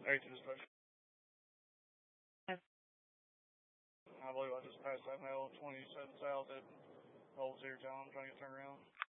8 to dispatch. I believe I just passed that male 27 south at Old Cedar Town. I'm trying to get turned around.